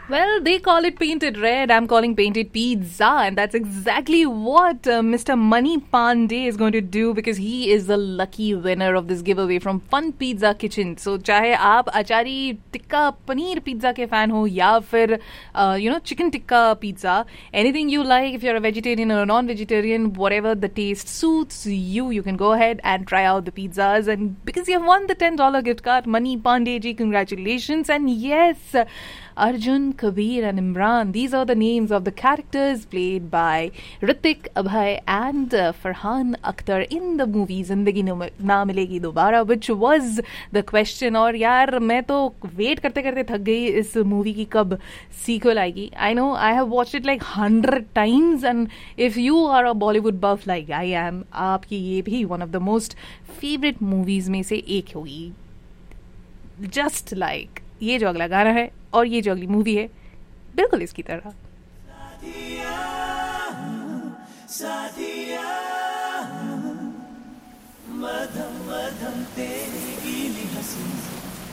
Well, they call it painted red. I'm calling painted pizza. And that's exactly what Mr. Money Pandey is going to do because he is the lucky winner of this giveaway from Fun Pizza Kitchen. So, चाहे आप अचारी tikka paneer pizza के fan हो या फिर chicken tikka pizza, anything you like, if you're a vegetarian or a non-vegetarian, whatever the taste suits you, you can go ahead and try out the pizzas. And because you have won the $10 gift card, Money Pandey ji, congratulations. And yes, Arjun, Kabir, and Imran. These are the names of the characters played by Ritik, Abhay, and Farhan Akhtar in the movie Zindagi Na Milegi Dobara, which was the question. और यार मैं तो wait करते करते थक गई इस movie की कब सीक्वल आएगी. I know I have watched it like 100 times, and if you are a Bollywood buff like I am, आपकी ये भी one of the most favorite movies में से एक होगी. Just like ये जो अगला गाना है और ये जो अगली मूवी है बिल्कुल इसकी तरह. मधम मधम तेरी गीली हंसी